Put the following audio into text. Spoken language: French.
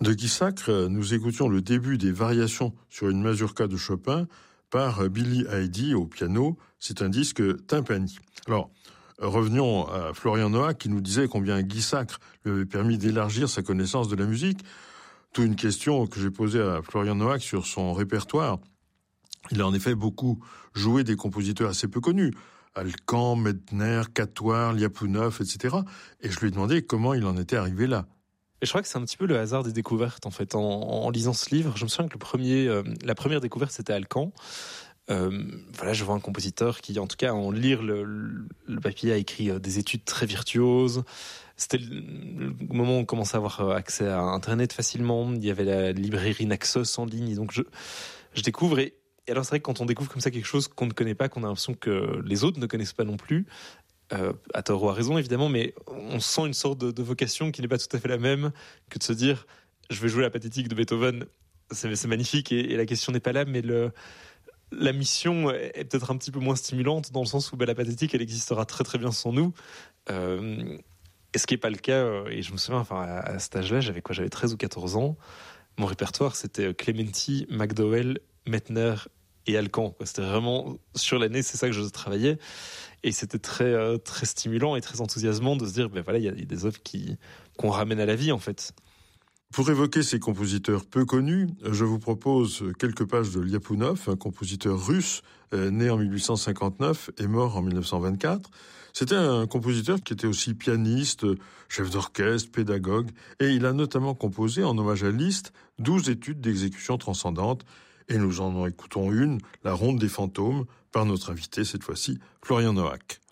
De Guy Sacre, nous écoutions le début des variations sur une mazurka de Chopin par Billy Heidi au piano. C'est un disque Tympani. Alors, revenons à Florian Noack qui nous disait combien Guy Sacre lui avait permis d'élargir sa connaissance de la musique. Tout une question que j'ai posée à Florian Noack sur son répertoire. Il a en effet beaucoup joué des compositeurs assez peu connus. Alkan, Medtner, Quatuor, Liapunov, etc. Et je lui ai demandé comment il en était arrivé là. Et je crois que c'est un petit peu le hasard des découvertes, en fait. En lisant ce livre, je me souviens que la première découverte, c'était Alkan. Je vois un compositeur qui, en tout cas, en lire le papier, a écrit des études très virtuoses. C'était le moment où on commençait à avoir accès à Internet facilement. Il y avait la librairie Naxos en ligne. Et donc, je découvre. Et alors, c'est vrai que quand on découvre comme ça quelque chose qu'on ne connaît pas, qu'on a l'impression que les autres ne connaissent pas non plus, à tort ou à raison évidemment, mais on sent une sorte de vocation qui n'est pas tout à fait la même que de se dire je vais jouer la pathétique de Beethoven, c'est magnifique et la question n'est pas là, mais la mission est peut-être un petit peu moins stimulante dans le sens où la pathétique elle existera très très bien sans nous, et ce qui n'est pas le cas. Et je me souviens, à cet âge-là, j'avais 13 ou 14 ans, mon répertoire c'était Clementi, McDowell, Medtner et Alkan. C'était vraiment sur l'année, c'est ça que je travaillais. Et c'était très, très stimulant et très enthousiasmant de se dire, il y a des œuvres qu'on ramène à la vie, en fait. Pour évoquer ces compositeurs peu connus, je vous propose quelques pages de Liapunov, un compositeur russe né en 1859 et mort en 1924. C'était un compositeur qui était aussi pianiste, chef d'orchestre, pédagogue, et il a notamment composé, en hommage à Liszt, 12 études d'exécution transcendante. Et nous en écoutons une, La Ronde des fantômes, par notre invité, cette fois-ci, Florian Noack.